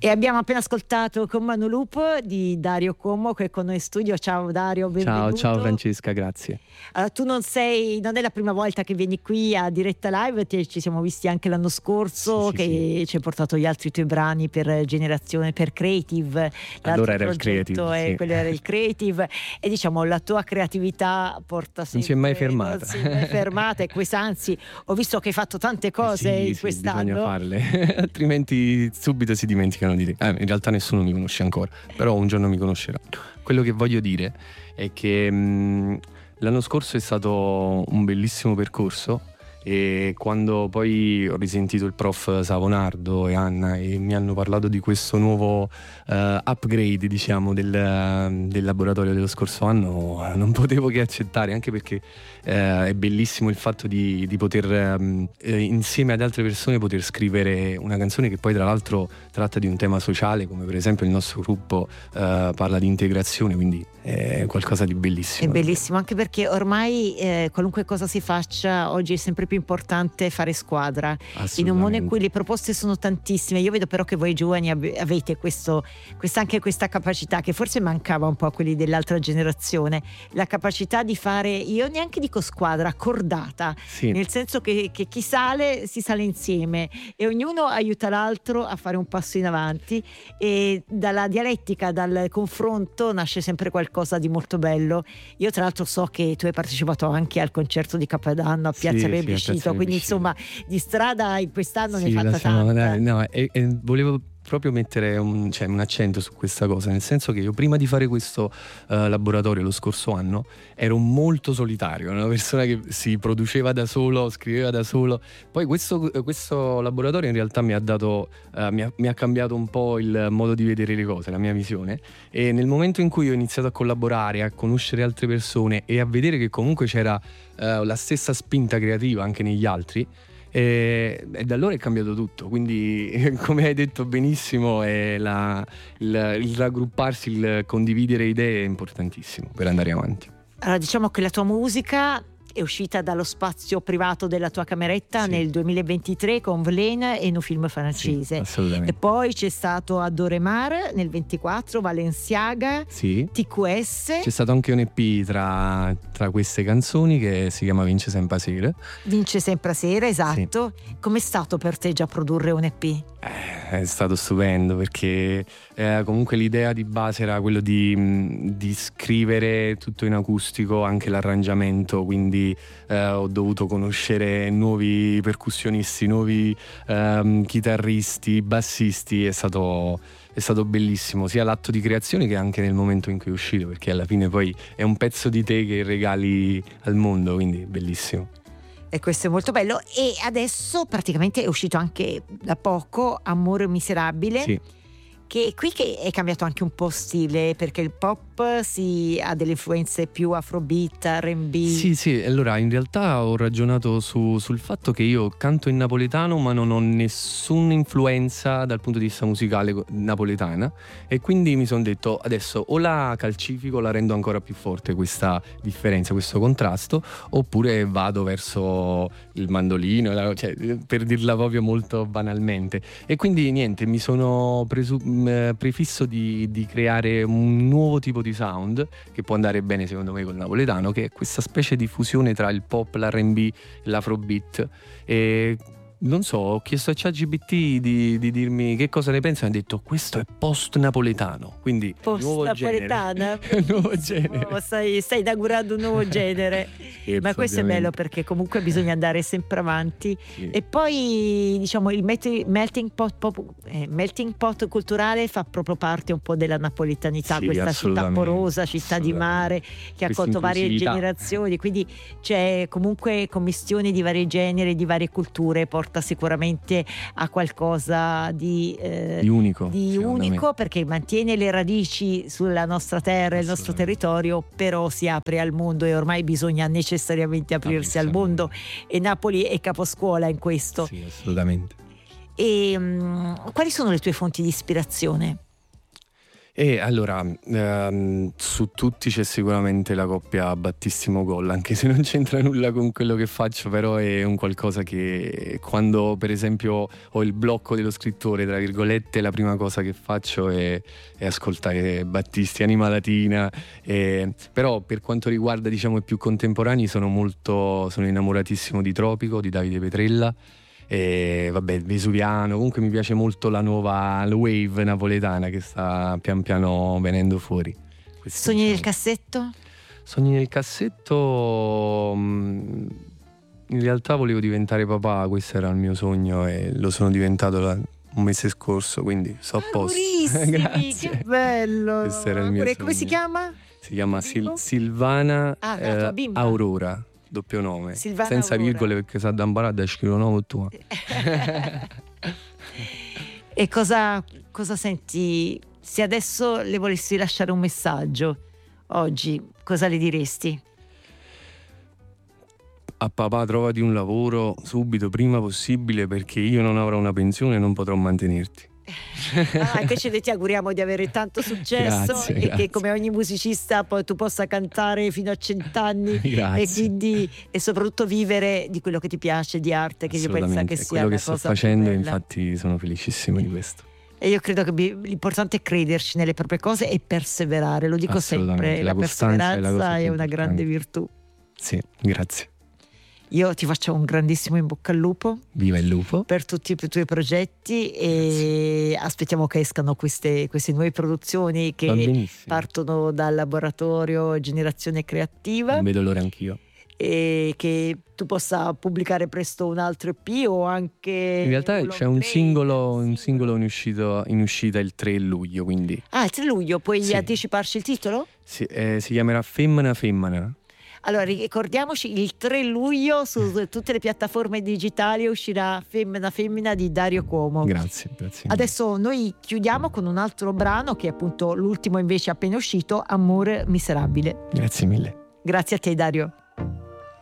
E abbiamo appena ascoltato Con Mano Lupo di Dario Como, che è con noi in studio. Ciao Dario, benvenuto. Ciao Francesca, grazie. Allora, tu non è la prima volta che vieni qui a Diretta Live, ci siamo visti anche l'anno scorso, sì. ci hai portato gli altri tuoi brani per Generazione, per Creative. Allora era il Creative, sì. Quello era il Creative, e diciamo la tua creatività porta sempre, non si è mai fermata. Non si è mai fermata, e quest'anzi ho visto che hai fatto tante cose in quest'anno. Bisogna farle, altrimenti subito si dimenticano di te. In realtà nessuno mi conosce ancora, però un giorno mi conoscerà. Quello che voglio dire è che l'anno scorso è stato un bellissimo percorso, e quando poi ho risentito il prof Savonardo e Anna e mi hanno parlato di questo nuovo upgrade, diciamo, del laboratorio dello scorso anno, non potevo che accettare, anche perché è bellissimo il fatto di poter insieme ad altre persone poter scrivere una canzone che poi tra l'altro tratta di un tema sociale, come per esempio il nostro gruppo parla di integrazione, quindi è qualcosa di bellissimo. È bellissimo, anche perché ormai qualunque cosa si faccia oggi è sempre più importante fare squadra, in un mondo in cui le proposte sono tantissime. Io vedo però che voi giovani avete anche questa capacità che forse mancava un po' a quelli dell'altra generazione, la capacità di fare, io neanche dico squadra, cordata, sì. Nel senso che chi sale si sale insieme e ognuno aiuta l'altro a fare un passo in avanti, e dalla dialettica, dal confronto nasce sempre qualcosa di molto bello. Io tra l'altro so che tu hai partecipato anche al concerto di Capodanno a Piazza Plebiscito, quindi insomma di strada in quest'anno ne hai fatta tanta. Volevo proprio mettere un accento su questa cosa, nel senso che io prima di fare questo laboratorio lo scorso anno ero molto solitario, una persona che si produceva da solo, scriveva da solo. Poi questo laboratorio in realtà mi ha cambiato un po' il modo di vedere le cose, la mia visione, e nel momento in cui ho iniziato a collaborare, a conoscere altre persone e a vedere che comunque c'era la stessa spinta creativa anche negli altri, e da allora è cambiato tutto. Quindi come hai detto benissimo, il raggrupparsi, il condividere idee è importantissimo per andare avanti. Allora, diciamo che la tua musica è uscita dallo spazio privato della tua cameretta nel 2023 con Vlene e un film francese. Sì, assolutamente. E poi c'è stato Adoremar nel 24, Valenciaga, TQS. C'è stato anche un EP tra queste canzoni che si chiama Vince Sempre Sera. Vince Sempre Sera, esatto. Sì. Com'è stato per te già produrre un EP? È stato stupendo, perché comunque l'idea di base era quello di scrivere tutto in acustico, anche l'arrangiamento, quindi ho dovuto conoscere nuovi percussionisti, nuovi chitarristi, bassisti. È stato bellissimo, sia l'atto di creazione che anche nel momento in cui è uscito, perché alla fine poi è un pezzo di te che regali al mondo, quindi bellissimo. E questo è molto bello. E adesso praticamente è uscito anche da poco Amore Miserabile. Sì. Che è cambiato anche un po' stile, perché il pop ha delle influenze più afrobeat, R&B. Sì, allora in realtà ho ragionato sul fatto che io canto in napoletano ma non ho nessuna influenza dal punto di vista musicale napoletana, e quindi mi sono detto adesso o la calcifico, la rendo ancora più forte questa differenza, questo contrasto, oppure vado verso il mandolino, per dirla proprio molto banalmente. E quindi niente, mi sono prefisso di creare un nuovo tipo di sound che può andare bene secondo me col napoletano, che è questa specie di fusione tra il pop, l'R&B e l'afrobeat. E non so, ho chiesto a ChatGPT di dirmi che cosa ne pensa, e ha detto questo è post napoletano, quindi nuovo genere. Nuovo genere. Oh, stai inaugurando un nuovo genere. Ma questo è bello, perché comunque bisogna andare sempre avanti. Sì. E poi diciamo il melting pot culturale fa proprio parte un po' della napoletanità, questa città porosa, città di mare che ha accolto varie generazioni, quindi c'è comunque commistione di vari generi, di varie culture, porta sicuramente a qualcosa di unico, perché mantiene le radici sulla nostra terra, il nostro territorio, però si apre al mondo, e ormai bisogna necessariamente aprirsi al mondo, e Napoli è caposcuola in questo. Sì, assolutamente. E quali sono le tue fonti di ispirazione? E allora, su tutti c'è sicuramente la coppia Battistimo-Goll, anche se non c'entra nulla con quello che faccio, però è un qualcosa che quando per esempio ho il blocco dello scrittore, tra virgolette, la prima cosa che faccio è ascoltare Battisti, Anima Latina, però per quanto riguarda diciamo i più contemporanei sono innamoratissimo di Tropico, di Davide Petrella. E vabbè, Vesuviano, comunque mi piace molto la wave napoletana che sta pian piano venendo fuori. Sogni nel cassetto? Sogni nel cassetto, in realtà volevo diventare papà, questo era il mio sogno e lo sono diventato un mese scorso, quindi so a posto. Grazie. Che bello. Questo era il mio sogno. Come si chiama? Si chiama Silvana Aurora. Doppio nome, Silvana senza Aurora. virgole perché sa da imparare scrivo nome tua. E cosa senti? Se adesso le volessi lasciare un messaggio oggi, cosa le diresti? A papà, trovati un lavoro subito, prima possibile, perché io non avrò una pensione e non potrò mantenerti. Invece ti auguriamo di avere tanto successo grazie. Che come ogni musicista poi tu possa cantare fino a 100 anni e soprattutto vivere di quello che ti piace, di arte, che io penso che sia quello che sto facendo, bella. infatti sono felicissimo di questo. E io credo che l'importante è crederci nelle proprie cose e perseverare, lo dico sempre, la perseveranza è una grande virtù. Sì, grazie. Io ti faccio un grandissimo in bocca al lupo. Viva il lupo. Per tutti i tuoi progetti e aspettiamo che escano queste nuove produzioni che partono dal laboratorio Generazione Creativa. Non vedo l'ora anch'io. E che tu possa pubblicare presto un altro EP o anche... In realtà c'è un singolo in uscita il 3 luglio, quindi... il 3 luglio, puoi anticiparci il titolo? Sì, si chiamerà Femmina. Allora ricordiamoci, il 3 luglio su tutte le piattaforme digitali uscirà Femmina di Dario Cuomo. Grazie. Adesso noi chiudiamo con un altro brano che è appunto l'ultimo invece appena uscito, Amore Miserabile. Grazie mille. Grazie a te Dario.